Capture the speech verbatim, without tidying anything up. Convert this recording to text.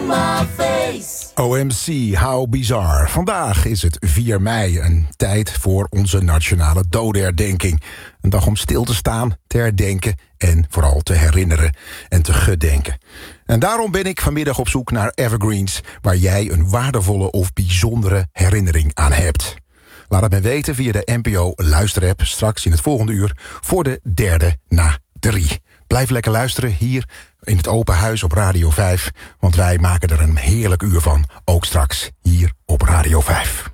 in my face. O M C, how bizar. Vandaag is het vier mei, een tijd voor onze nationale dodenherdenking. Een dag om stil te staan, te herdenken en vooral te herinneren en te gedenken. En daarom ben ik vanmiddag op zoek naar evergreens waar jij een waardevolle of bijzondere herinnering aan hebt. Laat het me weten via de N P O luisterapp straks in het volgende uur voor de derde na drie. Blijf lekker luisteren hier in het open huis op Radio vijf, want wij maken er een heerlijk uur van, ook straks hier op Radio vijf.